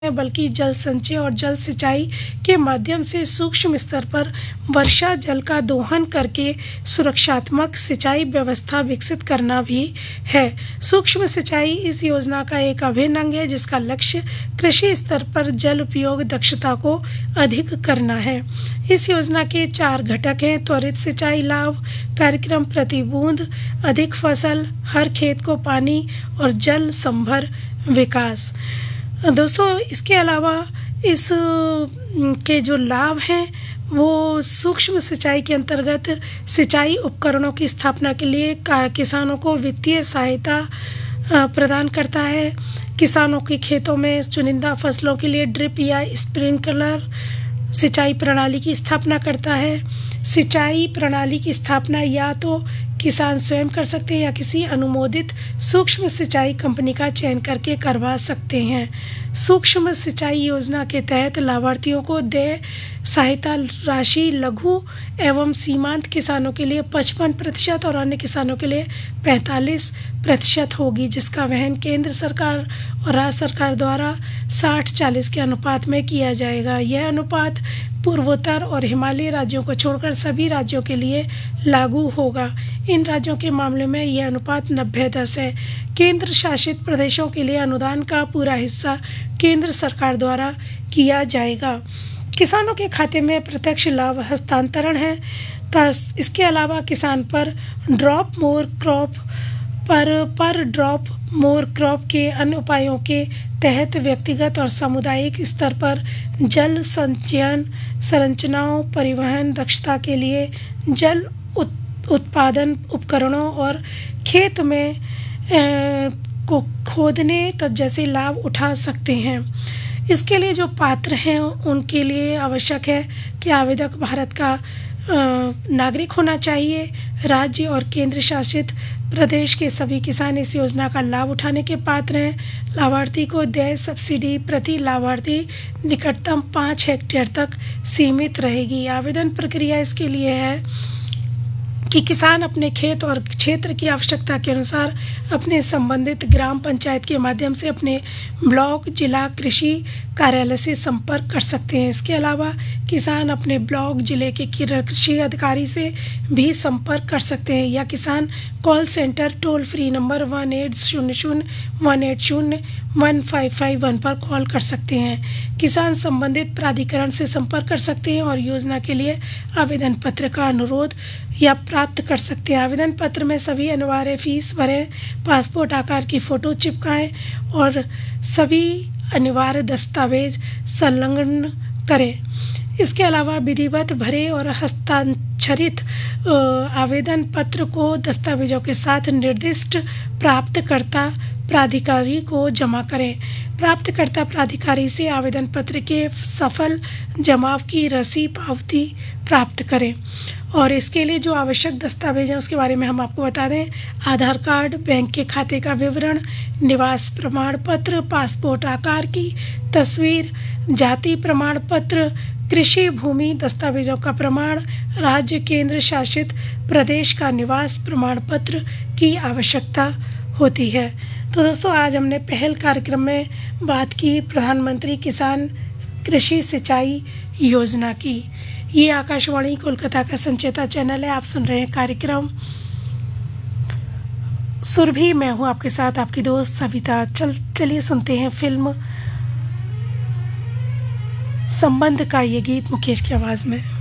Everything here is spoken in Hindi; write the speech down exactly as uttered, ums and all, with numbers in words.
बल्कि जल संचय और जल सिंचाई के माध्यम से सूक्ष्म स्तर पर वर्षा जल का दोहन करके सुरक्षात्मक सिंचाई व्यवस्था विकसित करना भी है। सूक्ष्म सिंचाई इस योजना का एक अभिन्न अंग है, जिसका लक्ष्य कृषि स्तर पर जल उपयोग दक्षता को अधिक करना है। इस योजना के चार घटक हैं: त्वरित सिंचाई लाभ कार्यक्रम, प्रति बूंद अधिक फसल, हर खेत को पानी और जल संभर विकास। दोस्तों, इसके अलावा इस के जो लाभ हैं वो सूक्ष्म सिंचाई के अंतर्गत सिंचाई उपकरणों की स्थापना के लिए किसानों को वित्तीय सहायता प्रदान करता है। किसानों के खेतों में चुनिंदा फसलों के लिए ड्रिप या स्प्रिंकलर सिंचाई प्रणाली की स्थापना करता है। सिंचाई प्रणाली की स्थापना या तो किसान स्वयं कर सकते हैं या किसी अनुमोदित सूक्ष्म सिंचाई कंपनी का चयन करके करवा सकते हैं। सूक्ष्म सिंचाई योजना के तहत लाभार्थियों को देय सहायता राशि लघु एवं सीमांत किसानों के लिए पचपन प्रतिशत और अन्य किसानों के लिए पैंतालीस प्रतिशत होगी, जिसका वहन केंद्र सरकार और राज्य सरकार द्वारा साठ चालीस के अनुपात में किया जाएगा। यह अनुपात पूर्वोत्तर और हिमालयी राज्यों को छोड़कर सभी राज्यों के लिए लागू होगा। इन राज्यों के मामले में यह अनुपात नब्बे दस है। केंद्र शासित प्रदेशों के लिए अनुदान का पूरा हिस्सा केंद्र सरकार द्वारा किया जाएगा। किसानों के खाते में प्रत्यक्ष लाभ हस्तांतरण है। इसके अलावा किसान पर ड्रॉप मोर क्रॉप पर पर ड्रॉप मोर क्रॉप के अन्य उपायों के तहत व्यक्तिगत और सामुदायिक स्तर पर जल संचयन संरचनाओं, परिवहन दक्षता के लिए जल उत्पादन उपकरणों और खेत में ए, को खोदने तो जैसे लाभ उठा सकते हैं। इसके लिए जो पात्र हैं उनके लिए आवश्यक है कि आवेदक भारत का नागरिक होना चाहिए। राज्य और केंद्र शासित प्रदेश के सभी किसान इस योजना का लाभ उठाने के पात्र हैं। लाभार्थी को देय सब्सिडी प्रति लाभार्थी निकटतम पाँच हेक्टेयर तक सीमित रहेगी। आवेदन प्रक्रिया इसके लिए है कि किसान अपने खेत और क्षेत्र की आवश्यकता के अनुसार अपने संबंधित ग्राम पंचायत के माध्यम से अपने ब्लॉक, जिला कृषि कार्यालय से संपर्क कर सकते हैं। इसके अलावा किसान अपने ब्लॉक, जिले के कृषि अधिकारी से भी संपर्क कर सकते हैं या किसान call centre toll free number one eight शून्य शून्य वन एट शून्य वन फाइव फाइव वन पर कॉल कर सकते हैं। किसान संबंधित प्राधिकरण से संपर्क कर सकते हैं और योजना के लिए आवेदन पत्र का अनुरोध या प्राप्त कर सकते हैं। आवेदन पत्र में सभी अनिवार्य फीस भरें, पासपोर्ट आकार की फ़ोटो चिपकाएं और सभी अनिवार्य दस्तावेज संलग्न करें। इसके अलावा विधिवत भरे और हस्ताक्षरित आवेदन पत्र को दस्तावेजों के साथ निर्दिष्ट प्राप्तकर्ता प्राधिकारी को जमा करें। प्राप्तकर्ता प्राधिकारी से आवेदन पत्र के सफल जमाव की रसीद पावती प्राप्त करें। और इसके लिए जो आवश्यक दस्तावेज हैं उसके बारे में हम आपको बता दें। आधार कार्ड, बैंक के खाते का विवरण, निवास प्रमाण पत्र, पासपोर्ट आकार की तस्वीर, जाति प्रमाण पत्र, कृषि भूमि दस्तावेजों का प्रमाण, राज्य केंद्र शासित प्रदेश का निवास प्रमाण पत्र की आवश्यकता होती है। तो दोस्तों, आज हमने पहल कार्यक्रम में बात की प्रधानमंत्री किसान कृषि सिंचाई योजना की। ये आकाशवाणी कोलकाता का संचेता चैनल है। आप सुन रहे हैं कार्यक्रम सुरभि। मैं हूँ आपके साथ आपकी दोस्त सविता। चल चलिए सुनते हैं फिल्म संबंध का ये गीत मुकेश की आवाज़ में।